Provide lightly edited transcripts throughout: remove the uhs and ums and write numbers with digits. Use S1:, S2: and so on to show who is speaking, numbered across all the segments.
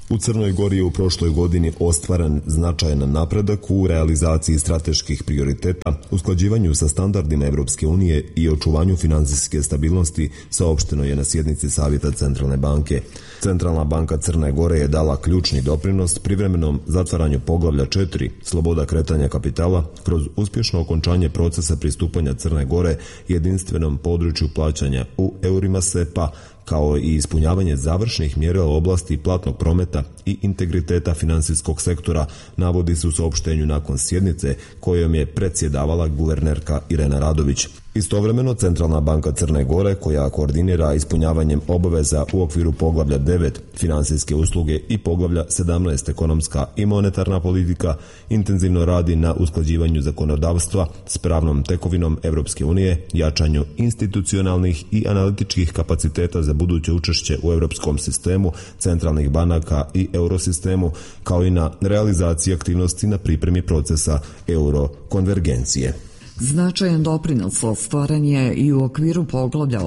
S1: U Crnoj Gori je u prošloj godini ostvaren značajan napredak u realizaciji strateških prioriteta, usklađivanju sa standardima Evropske unije i očuvanju finansijske stabilnosti, saopšteno je na sjednici Savjeta Centralne banke. Centralna banka Crne Gore je dala ključni doprinos privremenom zatvaranju poglavlja 4, sloboda kretanja kapitala, kroz uspješno okončanje procesa pristupanja Crne Gore jedinstvenom području plaćanja u eurima SEPA, kao i ispunjavanje završnih mjerila u oblasti platnog prometa i integriteta finansijskog sektora, navodi se u saopštenju nakon sjednice kojom je predsjedavala guvernerka Irena Radović. Istovremeno, Centralna banka Crne Gore, koja koordinira ispunjavanjem obaveza u okviru poglavlja 9 finansijske usluge i poglavlja 17 ekonomska i monetarna politika, intenzivno radi na usklađivanju zakonodavstva s pravnom tekovinom Evropske unije, jačanju institucionalnih i analitičkih kapaciteta za buduće učešće u europskom sistemu centralnih banaka i eurosistemu, kao i na realizaciji aktivnosti na pripremi procesa eurokonvergencije.
S2: Značajan doprinos ostvaren je i u okviru poglavlja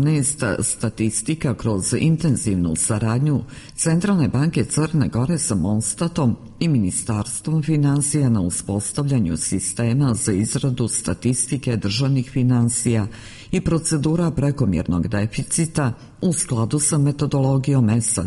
S2: 18 statistika kroz intenzivnu saradnju Centralne banke Crne Gore sa Monstatom i Ministarstvom financija na uspostavljanju sistema za izradu statistike državnih financija i procedura prekomjernog deficita u skladu sa metodologijom ESA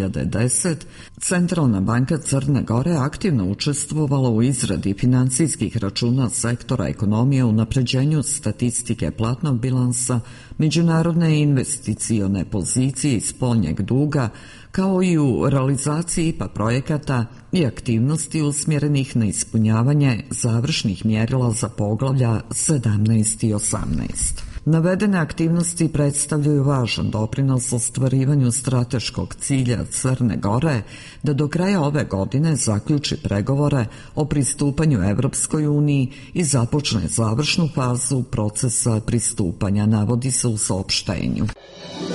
S2: 2010. Centralna banka Crne Gore aktivno učestvovala u izradi financijskih računa sektora ekonomije, u unapređenju statistike platnog bilansa, međunarodne investicione pozicije i spoljnjeg duga, kao i u realizaciji IPA projekata i aktivnosti usmjerenih na ispunjavanje završnih mjerila za poglavlja 17 i 18. Navedene aktivnosti predstavljaju važan doprinos ostvarivanju strateškog cilja Crne Gore da do kraja ove godine zaključi pregovore o pristupanju Evropskoj uniji i započne završnu fazu procesa pristupanja, navodi se u saopštenju.